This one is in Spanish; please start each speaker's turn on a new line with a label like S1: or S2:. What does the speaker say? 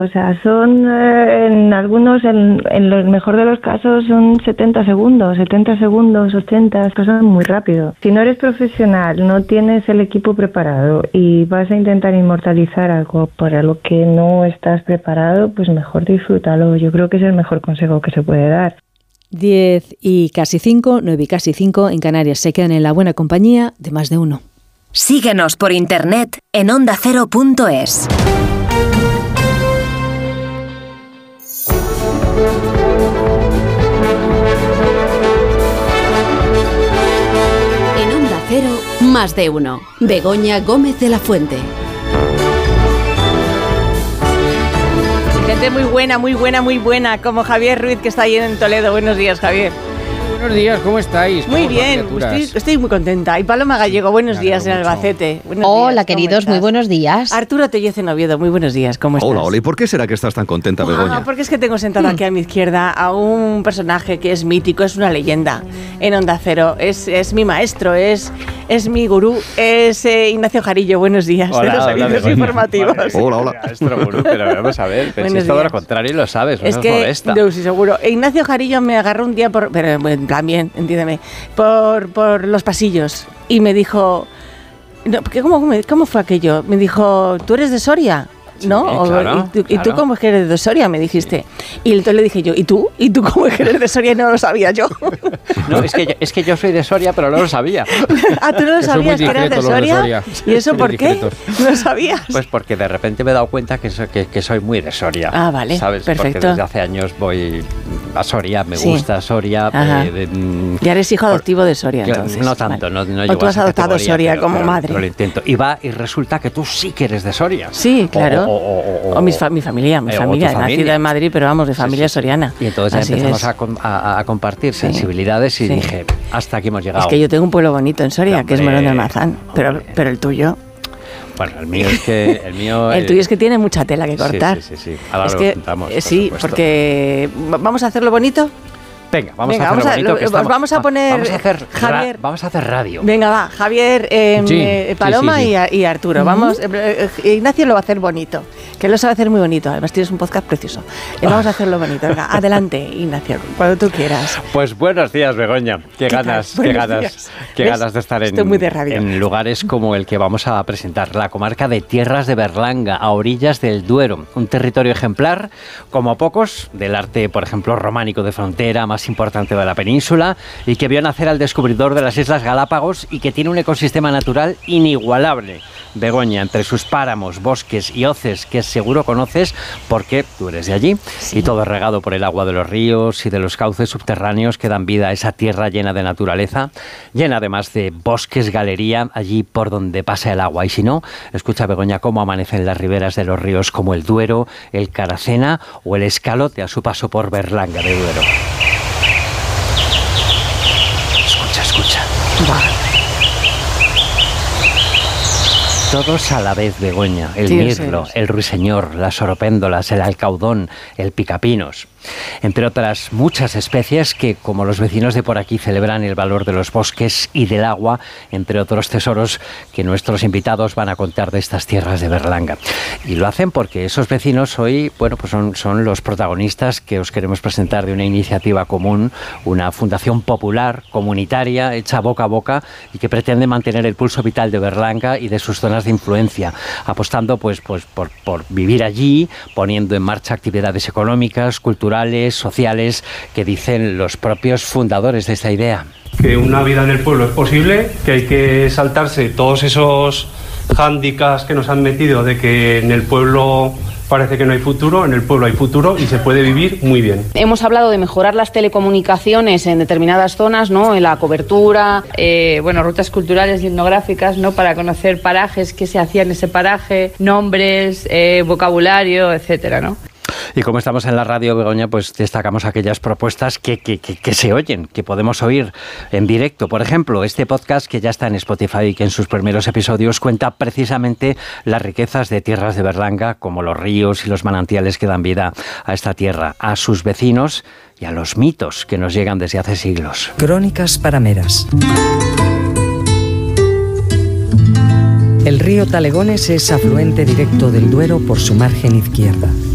S1: O sea, son en algunos, en lo mejor de los casos, son 70 segundos, 80, es que son muy rápido. Si no eres profesional, no tienes el equipo preparado y vas a intentar inmortalizar algo para lo que no estás preparado, pues mejor disfrútalo. Yo creo que es el mejor consejo que se puede dar.
S2: 10 y casi 5, 9 y casi 5 en Canarias. Se quedan en la buena compañía de más de uno.
S3: Síguenos por internet en ondacero.es.
S4: En Onda Cero, más de uno. Begoña Gómez de la Fuente.
S5: Gente muy buena, como Javier Ruiz, que está ahí en Toledo. Buenos días, Javier.
S6: Buenos días, ¿cómo estáis?
S5: Muy bien, estoy muy contenta. Y Paloma Gallego, buenos días en Albacete.
S7: Hola, queridos, muy buenos días.
S5: Arturo Tellez en Oviedo, muy buenos días, ¿cómo estás?
S8: Hola, ¿y por qué será que estás tan contenta, Begoña?
S5: Porque es que tengo sentado aquí a mi izquierda a un personaje que es mítico, es una leyenda en Onda Cero, es mi maestro, es mi gurú, es Ignacio Jarillo, buenos días, de los servicios informativos.
S6: Vale, hola. Maestro gurú, pero vamos a ver, pero si es todo lo contrario y lo sabes,
S5: es que,
S6: molesta.
S5: Sí, seguro. Ignacio Jarillo me agarró un día, pero en plan bien, entiéndeme, por los pasillos y me dijo, no, ¿cómo fue aquello? Me dijo, ¿tú eres de Soria? ¿No?
S6: Sí, claro,
S5: ¿Y tú cómo es que eres de Soria? Me dijiste. Y entonces le dije yo, ¿y tú? ¿Y tú cómo es que eres de Soria? Y no lo sabía yo.
S6: No, es que yo soy de Soria, pero no lo sabía.
S5: Ah, ¿tú no lo sabías que eras de Soria? ¿Y eso por qué? ¿No lo sabías?
S6: Pues porque de repente me he dado cuenta que soy muy de Soria.
S5: Ah, vale,
S6: ¿sabes?
S5: perfecto.
S6: Porque desde hace años voy a Soria, me gusta Soria.
S5: Ya eres hijo adoptivo de Soria, entonces.
S6: No tanto,
S5: vale.
S6: no
S5: o tú has adoptado Soria como madre.
S6: Pero lo intento. Y resulta que tú sí que eres de Soria.
S5: Sí, claro. O mi familia, nacida en Madrid, pero vamos, de familia soriana.
S6: Y entonces empezamos a compartir sensibilidades y dije, hasta aquí hemos llegado.
S5: Es que yo tengo un pueblo bonito en Soria, que es Morón del Mazán, pero el tuyo...
S6: Bueno, el mío es que...
S5: El tuyo es que tiene mucha tela que cortar.
S6: Sí. Ahora
S5: es
S6: lo
S5: que,
S6: contamos,
S5: sí, porque... ¿Vamos a hacerlo bonito?
S6: Venga, vamos a hacerlo bonito.
S5: Vamos a poner...
S6: Javier. Vamos a hacer radio.
S5: Venga, va, Javier, Paloma y Arturo. Vamos, Ignacio lo va a hacer bonito, que lo sabe hacer muy bonito. Además tienes un podcast precioso. Vamos a hacerlo bonito. Venga, adelante, Ignacio, cuando tú quieras.
S6: Pues buenos días, Begoña. Qué ganas de estar en lugares como el que vamos a presentar, la comarca de Tierras de Berlanga, a orillas del Duero. Un territorio ejemplar, como pocos, del arte, por ejemplo, románico de frontera, más importante de la península, y que vio nacer al descubridor de las Islas Galápagos y que tiene un ecosistema natural inigualable. Begoña, entre sus páramos, bosques y hoces que seguro conoces porque tú eres de allí, y todo regado por el agua de los ríos y de los cauces subterráneos que dan vida a esa tierra llena de naturaleza, llena además de bosques, galería, allí por donde pasa el agua. Y si no, escucha, Begoña, cómo amanecen las riberas de los ríos como el Duero, el Caracena o el Escalote a su paso por Berlanga de Duero. Escucha. Todos a la vez, Begoña. El mirlo, el ruiseñor, las oropéndolas, el alcaudón, el picapinos. Entre otras muchas especies que, como los vecinos de por aquí, celebran el valor de los bosques y del agua, entre otros tesoros que nuestros invitados van a contar de estas tierras de Berlanga. Y lo hacen porque esos vecinos hoy, bueno, pues son los protagonistas que os queremos presentar de una iniciativa común, una fundación popular, comunitaria, hecha boca a boca y que pretende mantener el pulso vital de Berlanga y de sus zonas de influencia, apostando pues por vivir allí, poniendo en marcha actividades económicas, culturales, sociales, que dicen los propios fundadores de esta idea.
S9: Que una vida en el pueblo es posible, que hay que saltarse todos esos hándicaps que nos han metido de que en el pueblo parece que no hay futuro. En el pueblo hay futuro y se puede vivir muy bien.
S10: Hemos hablado de mejorar las telecomunicaciones en determinadas zonas, ¿no? En la cobertura, rutas culturales y etnográficas, ¿no? Para conocer parajes, qué se hacía en ese paraje, nombres, vocabulario, etcétera, ¿no?
S6: Y como estamos en la radio, Begoña, pues destacamos aquellas propuestas que se oyen, que podemos oír en directo. Por ejemplo, este podcast que ya está en Spotify y que en sus primeros episodios cuenta precisamente las riquezas de Tierras de Berlanga, como los ríos y los manantiales que dan vida a esta tierra, a sus vecinos y a los mitos que nos llegan desde hace siglos.
S11: Crónicas parameras. El río Talegones es afluente directo del Duero por su margen izquierda.